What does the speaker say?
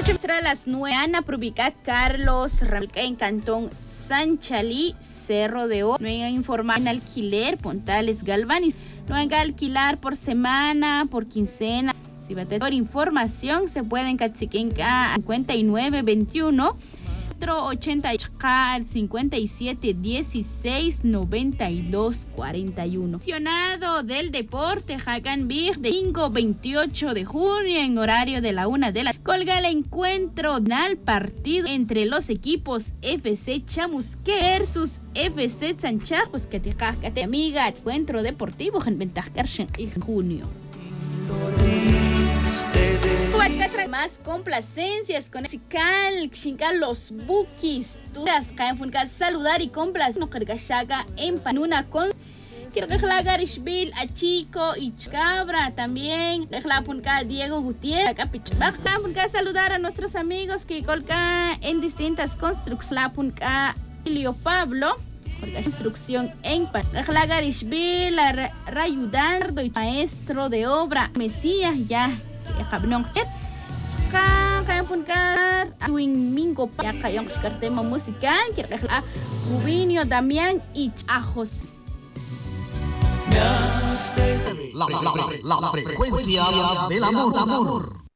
Tras las 9, Ana Provica Carlos Ramca en Cantón Sanchalí, Cerro de Oro. No hay informar en alquiler, Pontales Galvanis. No hay que alquilar por semana, por quincena. Si va a tener información, se pueden cachiquenca 5921 80 57 16 92 41. Aficionado del deporte Hagan Big de domingo 28 de junio en horario de la 1 de la colga el encuentro al partido entre los equipos FC Chamusqué versus FC Sanchaj, pues que te cascate amiga, encuentro deportivo en ventaja en junio. Más complacencias con musical, chingar los bookies, todas caen funca saludar y complacer no carga chaga en panuna con Kirglagarishville a Chico y Cabra también, punca Diego Gutiérrez, punca saludar a nuestros amigos que colcan en distintas construcciones, la punca Elio Pablo construcción en Lagarishville, Rayudardo y maestro de obra Mesías ya Mingo tema musical Rubinio Damián y Ajos. La frecuencia del amor.